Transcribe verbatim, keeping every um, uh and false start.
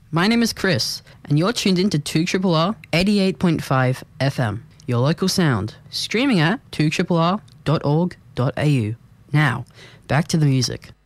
My name is Chris, and you're tuned in to two R R R eighty-eight point five F M, your local sound, streaming at two R R R dot org dot a u. Now, back to the music.